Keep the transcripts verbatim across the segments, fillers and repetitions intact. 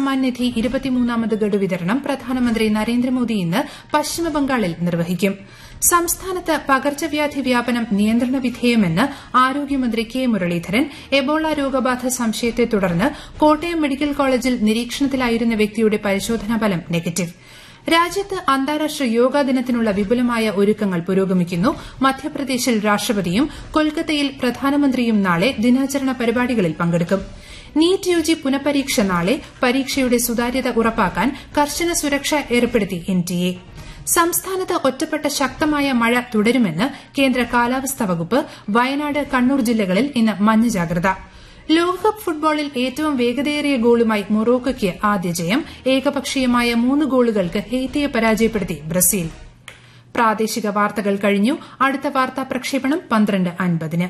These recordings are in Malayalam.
സമ്മാൻ നിധി ഇരുപത്തിമൂന്നാമത് ഗഡു വിതരണം പ്രധാനമന്ത്രി നരേന്ദ്രമോദി ഇന്ന് പശ്ചിമബംഗാളിൽ നിർവഹിക്കും. സംസ്ഥാനത്ത് പകർച്ചവ്യാധി വ്യാപനം നിയന്ത്രണ വിധേയമെന്ന് ആരോഗ്യമന്ത്രി കെ മുരളീധരൻ. എബോള രോഗബാധ സംശയത്തെ തുടർന്ന് കോട്ടയം മെഡിക്കൽ കോളേജിൽ നിരീക്ഷണത്തിലായിരുന്ന വ്യക്തിയുടെ പരിശോധനാ ഫലം നെഗറ്റീവ്. രാജ്യത്ത് അന്താരാഷ്ട്ര യോഗാ ദിനത്തിനുള്ള വിപുലമായ ഒരുക്കങ്ങൾ പുരോഗമിക്കുന്നു. മധ്യപ്രദേശിൽ രാഷ്ട്രപതിയും കൊൽക്കത്തയിൽ പ്രധാനമന്ത്രിയും നാളെ ദിനാചരണ പരിപാടികളിൽ പങ്കെടുക്കും. നീറ്റ് യുജി പുനഃപരീക്ഷ നാളെ. പരീക്ഷയുടെ സുതാര്യത ഉറപ്പാക്കാൻ കർശന സുരക്ഷ ഏർപ്പെടുത്തി എൻടിഎ. സംസ്ഥാനത്ത് ഒറ്റപ്പെട്ട ശക്തമായ മഴ തുടരുമെന്ന് കേന്ദ്ര കാലാവസ്ഥാ വകുപ്പ്. വയനാട്, കണ്ണൂർ ജില്ലകളിൽ ഇന്ന് മഞ്ഞ ജാഗ്രത. ലോകകപ്പ് ഫുട്ബോളിൽ ഏറ്റവും വേഗതയേറിയ ഗോളുമായി മൊറോക്കോയ്ക്ക് ആദ്യ ജയം. ഏകപക്ഷീയമായ മൂന്ന് ഗോളുകൾക്ക് ഹെയ്ത്തിയെ പരാജയപ്പെടുത്തി ബ്രസീൽ. പ്രാദേശിക വാർത്തകൾ കഴിഞ്ഞു. അടുത്ത വാർത്താ പ്രക്ഷേപണം പന്ത്രണ്ട് അൻപതിന്.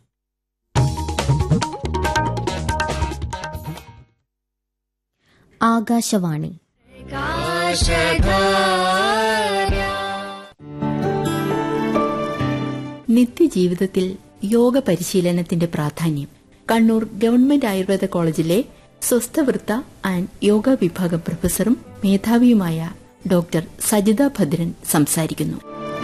ആകാശവാണി. നിത്യജീവിതത്തിൽ യോഗ പരിശീലനത്തിന്റെ പ്രാധാന്യം. കണ്ണൂർ ഗവൺമെന്റ് ആയുർവേദ കോളേജിലെ സ്വസ്ഥവൃത്ത ആൻഡ് യോഗ വിഭാഗം പ്രൊഫസറും മേധാവിയുമായ ഡോക്ടർ സജിത ഭദ്രൻ സംസാരിക്കുന്നു.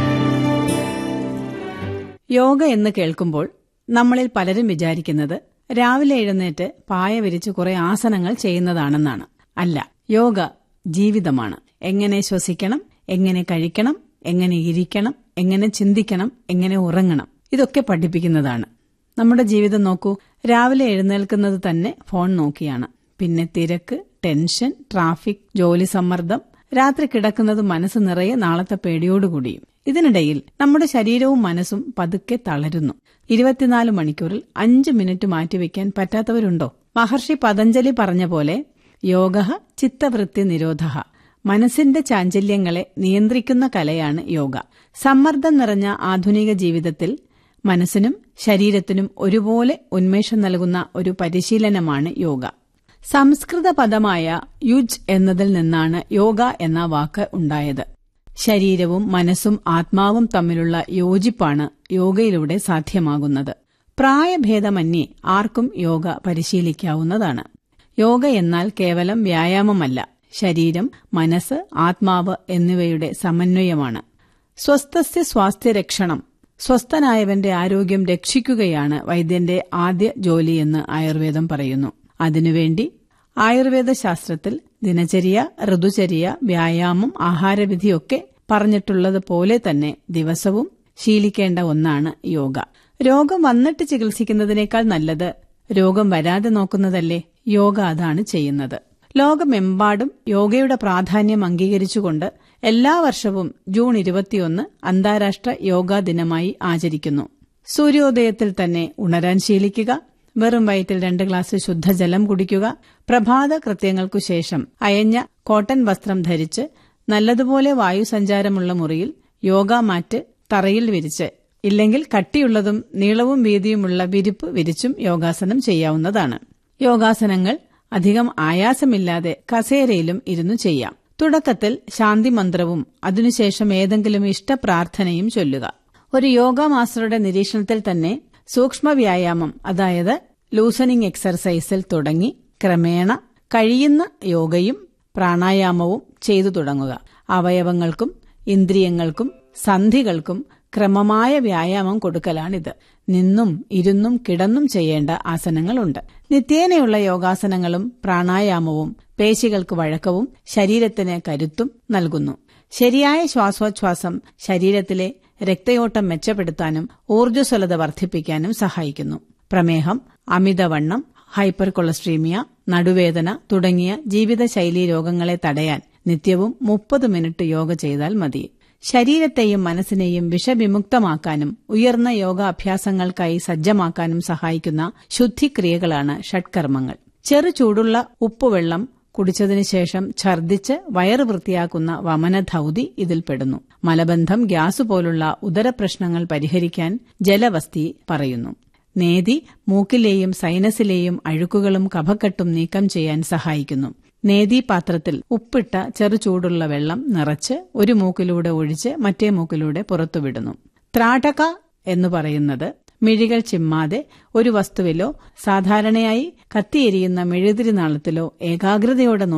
യോഗ എന്ന് കേൾക്കുമ്പോൾ നമ്മളിൽ പലരും വിചാരിക്കുന്നത് രാവിലെ എഴുന്നേറ്റ് പായ വിരിച്ച് കുറെ ആസനങ്ങൾ ചെയ്യുന്നതാണെന്നാണ്. അല്ല, യോഗ ജീവിതമാണ്. എങ്ങനെ ശ്വസിക്കണം, എങ്ങനെ കഴിക്കണം, എങ്ങനെ ഇരിക്കണം, എങ്ങനെ ചിന്തിക്കണം, എങ്ങനെ ഉറങ്ങണം, ഇതൊക്കെ പഠിപ്പിക്കുന്നതാണ്. നമ്മുടെ ജീവിതം നോക്കൂ. രാവിലെ എഴുന്നേൽക്കുന്നത് തന്നെ ഫോൺ നോക്കിയാണ്. പിന്നെ തിരക്ക്, ടെൻഷൻ, ട്രാഫിക്, ജോലി സമ്മർദ്ദം, രാത്രി കിടക്കുന്നത് മനസ്സ് നിറയെ നാളത്തെ പേടിയോടുകൂടിയും. ഇതിനിടയിൽ നമ്മുടെ ശരീരവും മനസ്സും പതുക്കെ തളരുന്നു. ഇരുപത്തിനാല് മണിക്കൂറിൽ അഞ്ച് മിനിറ്റ് മാറ്റിവെക്കാൻ പറ്റാത്തവരുണ്ടോ? മഹർഷി പതഞ്ജലി പറഞ്ഞ പോലെ യോഗഃ ചിത്തവൃത്തി നിരോധഃ. മനസ്സിന്റെ ചാഞ്ചല്യങ്ങളെ നിയന്ത്രിക്കുന്ന കലയാണ് യോഗ. സമ്മർദ്ദം നിറഞ്ഞ ആധുനിക ജീവിതത്തിൽ മനസ്സിനും ശരീരത്തിനും ഒരുപോലെ ഉന്മേഷം നൽകുന്ന ഒരു പരിശീലനമാണ് യോഗ. സംസ്കൃത പദമായ യുജ് എന്നതിൽ നിന്നാണ് യോഗ എന്ന വാക്ക് ഉണ്ടായത്. ശരീരവും മനസ്സും ആത്മാവും തമ്മിലുള്ള യോജിപ്പാണ് യോഗയിലൂടെ സാധ്യമാകുന്നത്. പ്രായഭേദമന്യേ ആർക്കും യോഗ പരിശീലിക്കാവുന്നതാണ്. യോഗ എന്നാൽ കേവലം വ്യായാമമല്ല, ശരീരം, മനസ്സ്, ആത്മാവ് എന്നിവയുടെ സമന്വയമാണ്. സ്വസ്ഥസ്യ സ്വാസ്ഥ്യരക്ഷണം. സ്വസ്ഥനായവന്റെ ആരോഗ്യം രക്ഷിക്കുകയാണ് വൈദ്യന്റെ ആദ്യ ജോലിയെന്ന് ആയുർവേദം പറയുന്നു. അതിനുവേണ്ടി ആയുർവേദ ശാസ്ത്രത്തിൽ ദിനചര്യ, ഋതുചര്യ, വ്യായാമം, ആഹാരവിധിയൊക്കെ പറഞ്ഞിട്ടുള്ളതുപോലെ തന്നെ ദിവസവും ശീലിക്കേണ്ട ഒന്നാണ് യോഗ. രോഗം വന്നിട്ട് ചികിത്സിക്കുന്നതിനേക്കാൾ നല്ലത് രോഗം വരാതെ നോക്കുന്നതല്ലേ? യോഗ അതാണ് ചെയ്യുന്നത്. ലോകമെമ്പാടും യോഗയുടെ പ്രാധാന്യം അംഗീകരിച്ചുകൊണ്ട് എല്ലാ വർഷവും ജൂൺ ഇരുപത്തിയൊന്ന് അന്താരാഷ്ട്ര യോഗാ ദിനമായി ആചരിക്കുന്നു. സൂര്യോദയത്തിൽ തന്നെ ഉണരാൻ ശീലിക്കുക, വെറും വയറ്റിൽ രണ്ട് ഗ്ലാസ് ശുദ്ധജലം കുടിക്കുക, പ്രഭാത കൃത്യങ്ങൾക്കു ശേഷം അയഞ്ഞ കോട്ടൺ വസ്ത്രം ധരിച്ച് നല്ലതുപോലെ വായുസഞ്ചാരമുള്ള മുറിയിൽ യോഗാ മാറ്റ് തറയിൽ വിരിച്ച്, ഇല്ലെങ്കിൽ കട്ടിയുള്ളതും നീളവും വീതിയുമുള്ള വിരിപ്പ് വിരിച്ചും യോഗാസനം ചെയ്യാവുന്നതാണ്. യോഗാസനങ്ങൾ അധികം ആയാസമില്ലാതെ കസേരയിലും ഇരുന്നു ചെയ്യാം. തുടക്കത്തിൽ ശാന്തി മന്ത്രവും അതിനുശേഷം ഏതെങ്കിലും ഇഷ്ടപ്രാർത്ഥനയും ചൊല്ലുക. ഒരു യോഗ മാസ്റ്ററുടെ നിരീക്ഷണത്തിൽ തന്നെ സൂക്ഷ്മ വ്യായാമം, അതായത് ലൂസനിങ് എക്സർസൈസിൽ തുടങ്ങി ക്രമേണ കഴിയുന്ന യോഗയും പ്രാണായാമവും ചെയ്തു തുടങ്ങുക. അവയവങ്ങൾക്കും ഇന്ദ്രിയങ്ങൾക്കും സന്ധികൾക്കും ക്രമമായ വ്യായാമം കൊടുക്കലാണിത്. നിന്നും ഇരുന്നും കിടന്നും ചെയ്യേണ്ട ആസനങ്ങളുണ്ട്. നിത്യേനയുള്ള യോഗാസനങ്ങളും പ്രാണായാമവും പേശികൾക്ക് വഴക്കവും ശരീരത്തിന് കരുത്തും നൽകുന്നു. ശരിയായ ശ്വാസോച്ഛ്വാസം ശരീരത്തിലെ രക്തയോട്ടം മെച്ചപ്പെടുത്താനും ഊർജ്ജസ്വലത വർദ്ധിപ്പിക്കാനും സഹായിക്കുന്നു. പ്രമേഹം, അമിതവണ്ണം, ഹൈപ്പർ കൊളസ്ട്രീമിയ, നടുവേദന തുടങ്ങിയ ജീവിതശൈലീ രോഗങ്ങളെ തടയാൻ നിത്യവും മുപ്പത് മിനിറ്റ് യോഗ ചെയ്താൽ മതി. ശരീരത്തെയും മനസ്സിനെയും വിഷവിമുക്തമാക്കാനും ഉയർന്ന യോഗാഭ്യാസങ്ങൾക്കായി സജ്ജമാക്കാനും സഹായിക്കുന്ന ശുദ്ധിക്രിയകളാണ് ഷഡ്കർമ്മങ്ങൾ. ചെറു ചൂടുള്ള ഉപ്പുവെള്ളം കുടിച്ചതിനുശേഷം ഛർദ്ദിച്ച് വയറ് വൃത്തിയാക്കുന്ന വമനധൌതി ഇതിൽപ്പെടുന്നു. മലബന്ധം, ഗ്യാസ് പോലുള്ള ഉദരപ്രശ്നങ്ങൾ പരിഹരിക്കാൻ ജലവസ്തി പറയുന്നു. നേതി മൂക്കിലെയും സൈനസിലെയും അഴുക്കുകളും കഫക്കെട്ടും നീക്കം ചെയ്യാൻ സഹായിക്കുന്നു. നേതിപാത്രത്തിൽ ഉപ്പിട്ട ചെറു ചൂടുള്ള വെള്ളം നിറച്ച് ഒരു മൂക്കിലൂടെ ഒഴിച്ച് മറ്റേ മൂക്കിലൂടെ പുറത്തുവിടുന്നു. ത്രാടക എന്ന് പറയുന്നത് മിഴികൾ ചിമ്മാതെ ഒരു വസ്തുവിലോ സാധാരണയായി കത്തിയെരിയുന്ന മെഴുതിരി നാളത്തിലോ ഏകാഗ്രതയോടെ